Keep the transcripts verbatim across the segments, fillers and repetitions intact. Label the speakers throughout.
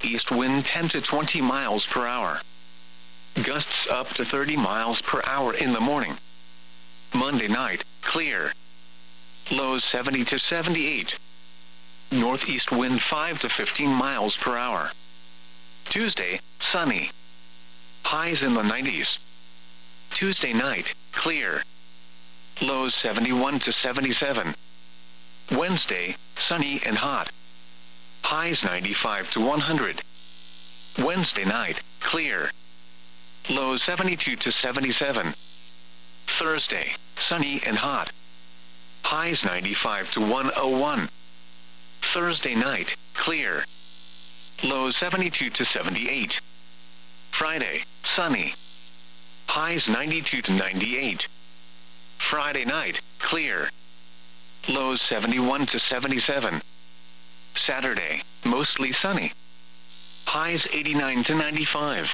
Speaker 1: northeast wind ten to twenty miles per hour. Gusts up to thirty miles per hour in the morning. Monday night, clear. Lows seventy to seventy-eight. Northeast wind five to fifteen miles per hour. Tuesday, sunny. Highs in the nineties. Tuesday night, clear. Lows seventy-one to seventy-seven. Wednesday, sunny and hot. Highs ninety-five to one hundred. Wednesday night, clear. Lows seventy-two to seventy-seven. Thursday, sunny and hot. Highs ninety-five to one oh one. Thursday night, clear. Lows seventy-two to seventy-eight. Friday, sunny. Highs ninety-two to ninety-eight. Friday night, clear. Lows seventy-one to seventy-seven. Saturday, mostly sunny. Highs eighty-nine to ninety-five.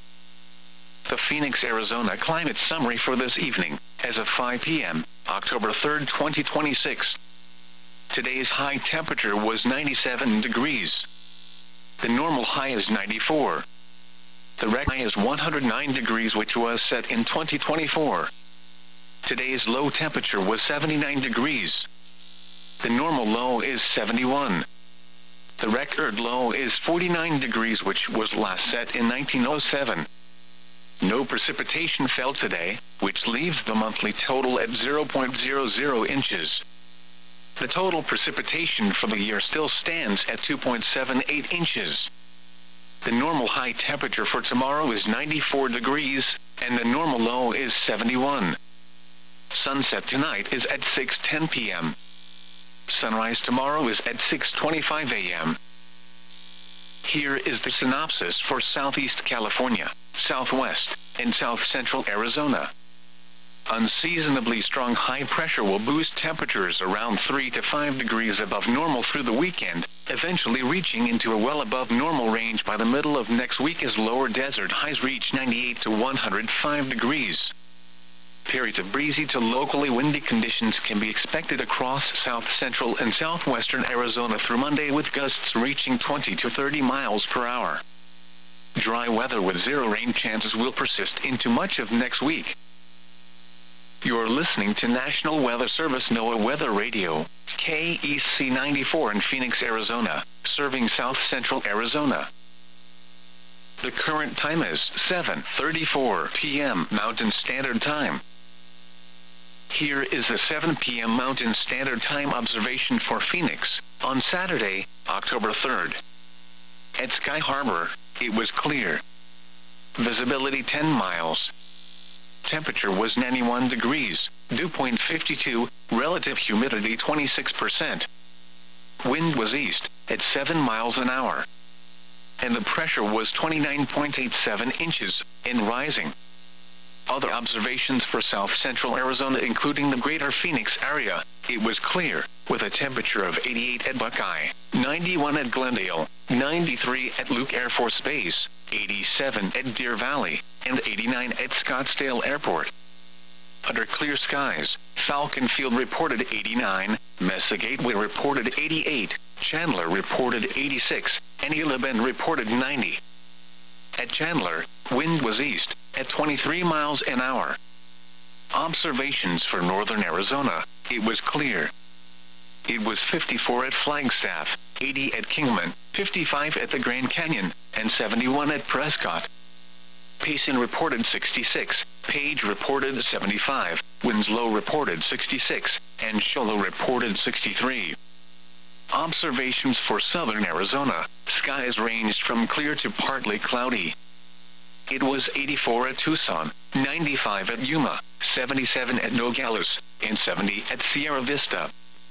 Speaker 1: The Phoenix, Arizona climate summary for this evening, as of five p m, October third, twenty twenty-six. Today's high temperature was ninety-seven degrees. The normal high is ninety-four. The record high is one hundred nine degrees, which was set in twenty twenty-four. Today's low temperature was seventy-nine degrees. The normal low is seventy-one. The record low is forty-nine degrees, which was last set in nineteen oh seven. No precipitation fell today, which leaves the monthly total at zero point zero zero inches. The total precipitation for the year still stands at two point seven eight inches. The normal high temperature for tomorrow is ninety-four degrees, and the normal low is seventy-one. Sunset tonight is at six ten p m Sunrise tomorrow is at six twenty-five a m Here is the synopsis for Southeast California, Southwest, and South Central Arizona. Unseasonably strong high pressure will boost temperatures around three to five degrees above normal through the weekend, eventually reaching into a well above normal range by the middle of next week as lower desert highs reach ninety-eight to one hundred five degrees. Periods of breezy to locally windy conditions can be expected across south central and southwestern Arizona through Monday, with gusts reaching twenty to thirty miles per hour. Dry weather with zero rain chances will persist into much of next week. You're listening to National Weather Service NOAA Weather Radio, K E C ninety-four in Phoenix, Arizona, serving south central Arizona. The current time is seven thirty-four p m Mountain Standard Time. Here is the seven p m Mountain Standard Time observation for Phoenix, on Saturday, October third. At Sky Harbor, it was clear. Visibility ten miles. Temperature was ninety-one degrees, dew point fifty-two, relative humidity twenty-six percent. Wind was east, at seven miles an hour. And the pressure was twenty-nine point eight seven inches, and rising. Other observations for south central Arizona, including the greater Phoenix area, it was clear, with a temperature of eighty-eight at Buckeye, ninety-one at Glendale, ninety-three at Luke Air Force Base, eighty-seven at Deer Valley, and eighty-nine at Scottsdale Airport. Under clear skies, Falcon Field reported eighty-nine, Mesa Gateway reported eighty-eight, Chandler reported eighty-six, and Isla Bend reported ninety. At Chandler, wind was east, at twenty-three miles an hour. Observations for northern Arizona, it was clear. It was fifty-four at Flagstaff, eighty at Kingman, fifty-five at the Grand Canyon, and seventy-one at Prescott. Payson reported sixty-six, Page reported seventy-five, Winslow reported sixty-six, and Sholo reported sixty-three. Observations for southern Arizona, skies ranged from clear to partly cloudy. It was eighty-four at Tucson, ninety-five at Yuma, seventy-seven at Nogales, and seventy at Sierra Vista.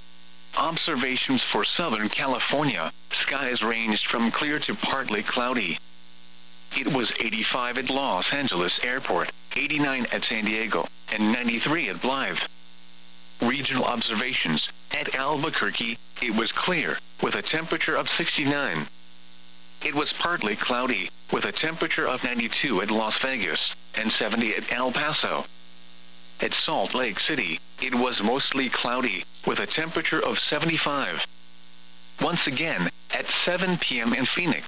Speaker 1: Observations for southern California, skies ranged from clear to partly cloudy. It was eighty-five at Los Angeles Airport, eighty-nine at San Diego, and ninety-three at Blythe. Regional observations, at Albuquerque, it was clear, with a temperature of sixty-nine. It was partly cloudy, with a temperature of ninety-two at Las Vegas, and seventy at El Paso. At Salt Lake City, it was mostly cloudy, with a temperature of seventy-five. Once again, at seven p m in Phoenix,